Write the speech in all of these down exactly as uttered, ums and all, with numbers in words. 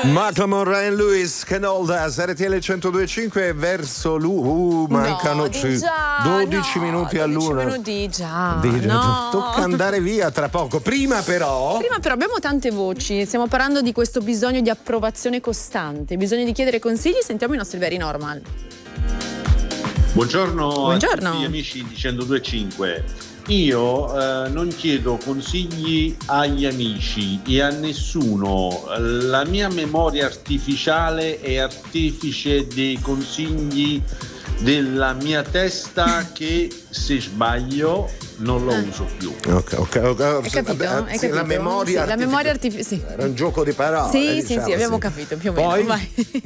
Macklemore e Lewis Canoldas, R T L centodue e cinque verso lui. Uh, mancano no, di già, dodici no, minuti all'una. dodici minuti già. Di, no. Tocca andare via tra poco. Prima però. Prima però abbiamo tante voci. Stiamo parlando di questo bisogno di approvazione costante, bisogno di chiedere consigli. Sentiamo i nostri veri normal. Buongiorno, Buongiorno. a tutti gli amici di centodue e cinque. Io eh, non chiedo consigli agli amici e a nessuno. La mia memoria artificiale è artefice dei consigli della mia testa che se sbaglio non lo eh. uso più. Ok, ok, ok. Hai capito? Hai Sì, capito? la memoria sì, la memoria artificiale. Sì. Era un gioco di parole. Sì, diciamo, sì, sì, abbiamo sì. capito più o Poi? meno. Vai.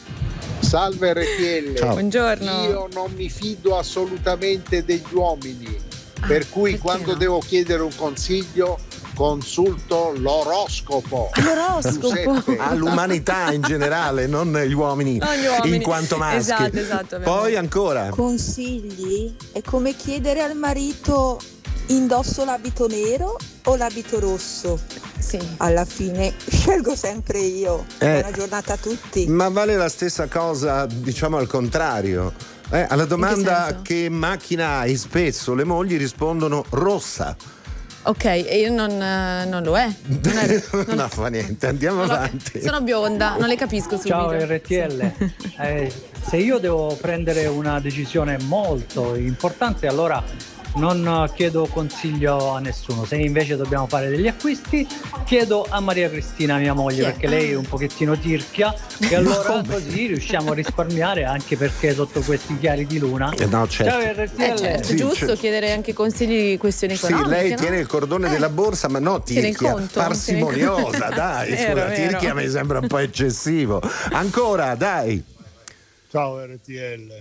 Salve R T L. Ciao. Buongiorno. Io non mi fido assolutamente degli uomini, Ah, per cui perché quando no? devo chiedere un consiglio consulto l'oroscopo. L'oroscopo. Giuseppe. All'umanità in generale, non gli uomini, Non gli uomini. in quanto maschi. Esatto, esatto. abbiamo- Poi ancora. Consigli? È come chiedere al marito: indosso l'abito nero o l'abito rosso? Sì. Alla fine scelgo sempre io. Eh. Buona giornata a tutti. Ma vale la stessa cosa, diciamo al contrario. Eh, alla domanda senso? che macchina hai, spesso le mogli rispondono rossa. Ok, e io non, eh, non lo è. Non è non- No, fa niente, andiamo non lo- avanti. Sono bionda, non le capisco subito. Ciao R T L, eh, se io devo prendere una decisione molto importante, allora non chiedo consiglio a nessuno. Se invece dobbiamo fare degli acquisti, chiedo a Maria Cristina, mia moglie, Chi è? perché lei è un pochettino tirchia e allora così riusciamo a risparmiare, anche perché sotto questi chiari di luna. Eh, no, certo. Ciao R T L. Eh, certo, Sì, giusto certo. chiedere anche consigli di questioni Sì, economiche. lei no? tiene il cordone Eh. della borsa, ma no, Tiene il tirchia, conto, parsimoniosa, tiene il- dai, Vero, scusa, vero. tirchia mi sembra un po' eccessivo. Ancora, dai. Ciao R T L,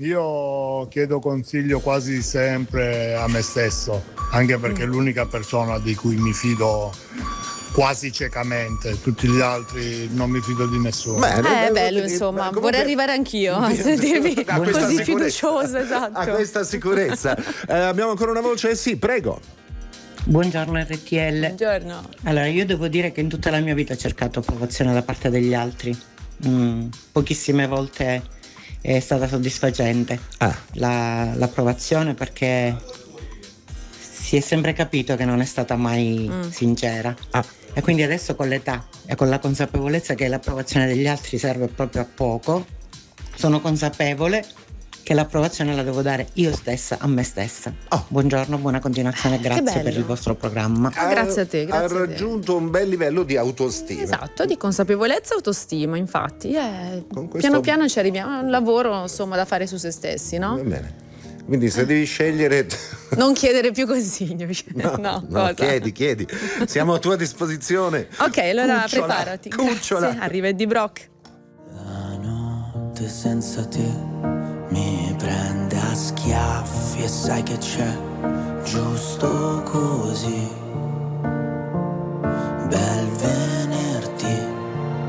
io chiedo consiglio quasi sempre a me stesso, anche perché è l'unica persona di cui mi fido quasi ciecamente, tutti gli altri non mi fido di nessuno. Bene, Eh, beh, bello, beh, insomma, comunque- vorrei arrivare anch'io a sentirmi A questa così sicurezza. fiduciosa, esatto. A questa sicurezza. Eh, abbiamo ancora una voce? Sì, prego. Buongiorno R T L. Buongiorno. Allora, io devo dire che in tutta la mia vita ho cercato approvazione da parte degli altri. Mm, pochissime volte è stata soddisfacente Ah. la- l'approvazione, perché si è sempre capito che non è stata mai Mm. sincera. Ah. E quindi adesso, con l'età e con la consapevolezza che l'approvazione degli altri serve proprio a poco, sono consapevole che l'approvazione la devo dare io stessa a me stessa. Oh. Buongiorno, buona continuazione, grazie bello. per il vostro programma. Ah, grazie a te, grazie Ha a te. raggiunto un bel livello di autostima. Esatto, di consapevolezza e autostima, infatti. Eh, Con questo- Piano piano ci arriviamo. È un lavoro, insomma, da fare su se stessi, no? Va bene. Quindi se devi scegliere... Non chiedere più consiglio. No, No, no, cosa? chiedi, chiedi. Siamo a tua disposizione. Ok, allora Cucciola, preparati. cucciola. Grazie. Arriva Eddie Brock. La notte senza te mi prende a schiaffi e sai che c'è, giusto così,